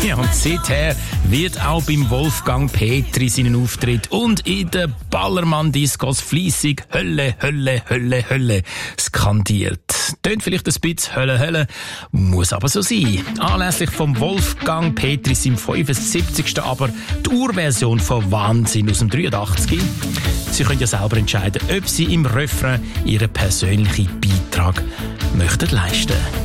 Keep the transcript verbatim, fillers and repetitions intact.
Ja, und seither wird auch beim Wolfgang Petri seinen Auftritt und in den Ballermann-Discos fleissig Hölle, Hölle, Hölle, Hölle skandiert. Tönt vielleicht ein bisschen Hölle, Hölle, muss aber so sein. Anlässlich vom Wolfgang Petri seinem fünfundsiebzigsten aber die Urversion von Wahnsinn aus dem dreiundachtzig. Sie können ja selber entscheiden, ob Sie im Refrain Ihren persönlichen Beitrag möchten leisten.